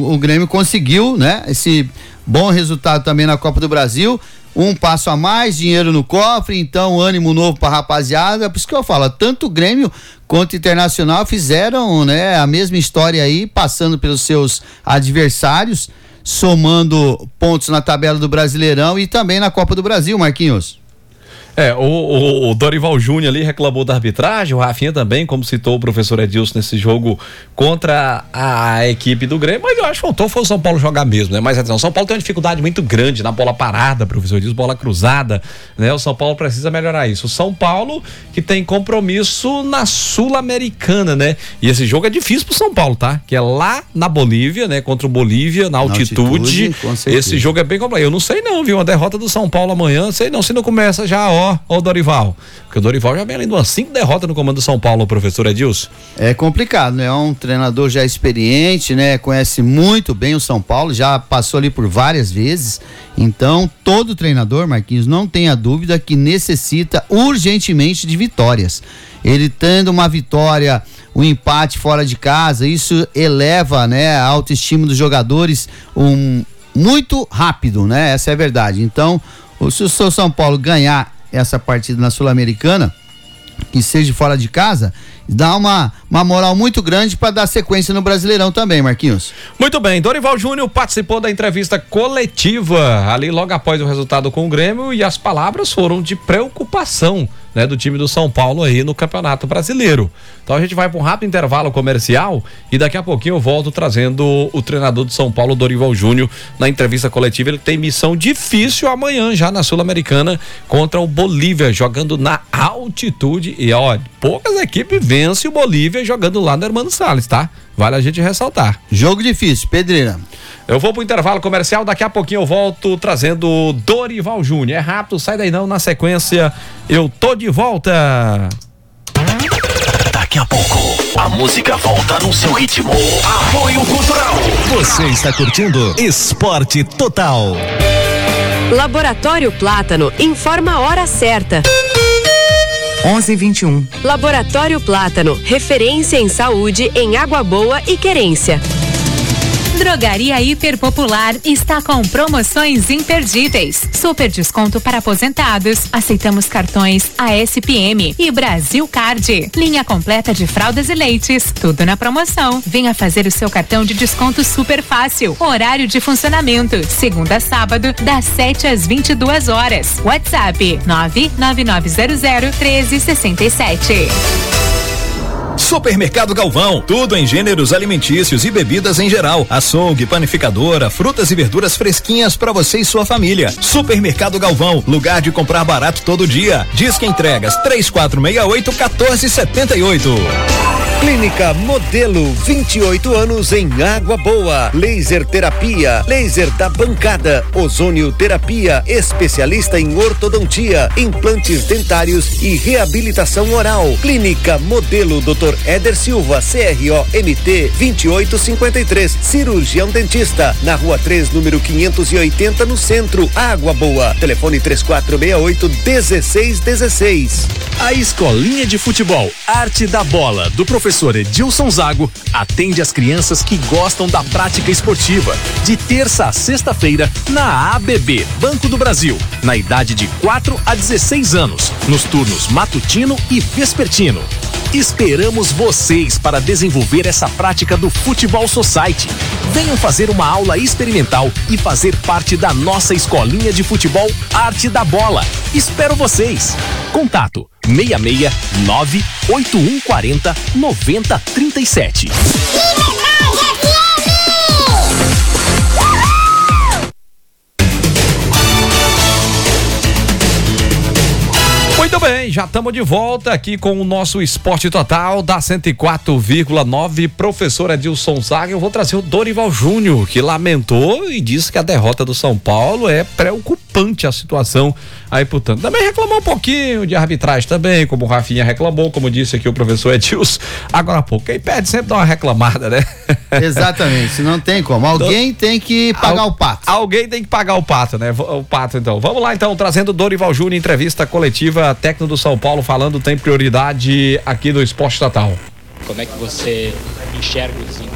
o Grêmio conseguiu, né? Esse bom resultado também na Copa do Brasil. Um passo a mais, dinheiro no cofre, então ânimo novo pra rapaziada. Por isso que eu falo, tanto o Grêmio quanto o Internacional fizeram, né, a mesma história aí, passando pelos seus adversários, somando pontos na tabela do Brasileirão e também na Copa do Brasil, Marquinhos. O Dorival Júnior ali reclamou da arbitragem, o Rafinha também, como citou o professor Edilson nesse jogo contra a equipe do Grêmio, mas eu acho que faltou foi o São Paulo jogar mesmo, né? Mas atenção, São Paulo tem uma dificuldade muito grande na bola parada, professor Edilson, bola cruzada, né? O São Paulo precisa melhorar isso. O São Paulo que tem compromisso na Sul-Americana, né? E esse jogo é difícil pro São Paulo, tá? Que é lá na Bolívia, né? Contra o Bolívia, na altitude. Esse jogo é bem complicado. Eu não sei não, viu? Uma derrota do São Paulo amanhã, sei não, se não começa já, ó o Dorival, porque o Dorival já vem além de umas 5 derrotas no comando do São Paulo, professor Edilson. É complicado, né? É um treinador já experiente, né? Conhece muito bem o São Paulo, já passou ali por várias vezes, então todo treinador, Marquinhos, não tenha dúvida que necessita urgentemente de vitórias. Ele tendo uma vitória, um empate fora de casa, isso eleva, né, a autoestima dos jogadores muito rápido, né? Essa é a verdade. Então, se o seu São Paulo ganhar essa partida na Sul-Americana, que seja fora de casa, dá uma moral muito grande para dar sequência no Brasileirão também, Marquinhos. Muito bem, Dorival Júnior participou da entrevista coletiva ali logo após o resultado com o Grêmio e as palavras foram de preocupação, né, do time do São Paulo aí no Campeonato Brasileiro. Então a gente vai para um rápido intervalo comercial e daqui a pouquinho eu volto trazendo o treinador do São Paulo, Dorival Júnior, na entrevista coletiva. Ele tem missão difícil amanhã já na Sul-Americana contra o Bolívia, jogando na altitude e ó, poucas equipes vencem o Bolívia jogando lá no Hermano Salles, tá? Vale a gente ressaltar. Jogo difícil, pedreira. Eu vou pro intervalo comercial, daqui a pouquinho eu volto trazendo Dorival Júnior. É rápido, sai daí não, na sequência eu tô de volta. Daqui a pouco, a música volta no seu ritmo. Apoio Cultural. Você está curtindo Esporte Total. Laboratório Plátano informa a hora certa. 11h21. Laboratório Plátano, referência em saúde em Água Boa e Querência. Drogaria Hiper Popular está com promoções imperdíveis. Super desconto para aposentados. Aceitamos cartões ASPM e Brasil Card. Linha completa de fraldas e leites. Tudo na promoção. Venha fazer o seu cartão de desconto super fácil. Horário de funcionamento. Segunda a sábado, das 7 às 22 horas. WhatsApp 999001367. Supermercado Galvão, tudo em gêneros alimentícios e bebidas em geral. Açougue, panificadora, frutas e verduras fresquinhas para você e sua família. Supermercado Galvão, lugar de comprar barato todo dia. Disque entregas 3468-1478. Clínica Modelo, 28 anos em Água Boa. Laser terapia, laser da bancada, ozônio terapia, especialista em ortodontia, implantes dentários e reabilitação oral. Clínica Modelo, Dr. Éder Silva, CRO-MT 2853, cirurgião dentista, na Rua 3, número 580, no centro, Água Boa. Telefone 3468-1616. A Escolinha de Futebol Arte da Bola, do professor Edilson Zago, atende as crianças que gostam da prática esportiva, de terça a sexta-feira, na ABB, Banco do Brasil, na idade de 4 a 16 anos, nos turnos matutino e vespertino. Esperamos vocês para desenvolver essa prática do Futebol Society. Venham fazer uma aula experimental e fazer parte da nossa Escolinha de Futebol Arte da Bola. Espero vocês. Contato 669-8140-9037. Muito bem, já estamos de volta aqui com o nosso Esporte Total da 104,9. Professor Edilson Zaga, eu vou trazer o Dorival Júnior, que lamentou e disse que a derrota do São Paulo é preocupante a situação aí, portanto. Também reclamou um pouquinho de arbitragem também, como o Rafinha reclamou, como disse aqui o professor Edilson. Agora, pô, quem perde sempre dá uma reclamada, né? Exatamente, não tem como. Alguém tem que pagar o pato. Alguém tem que pagar o pato, né? O pato, então. Vamos lá, então, trazendo o Dorival Júnior, entrevista coletiva, técnico do São Paulo, falando tem prioridade aqui do Esporte Total. Como é que você enxerga o desempenho